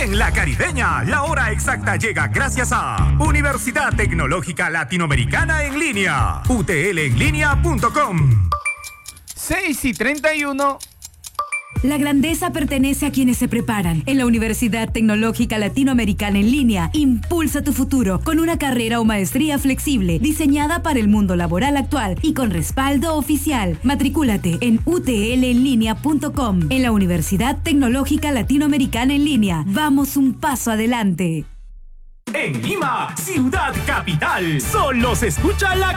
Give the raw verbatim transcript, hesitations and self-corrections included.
En La Caribeña, la hora exacta llega gracias a Universidad Tecnológica Latinoamericana en línea, U T L en línea punto com. seis y treinta y uno. La grandeza pertenece a quienes se preparan. En la Universidad Tecnológica Latinoamericana en línea, impulsa tu futuro con una carrera o maestría flexible, diseñada para el mundo laboral actual y con respaldo oficial. Matricúlate en U T L en línea punto com. En la Universidad Tecnológica Latinoamericana en línea, vamos un paso adelante. En Lima, ciudad capital, solo se escucha la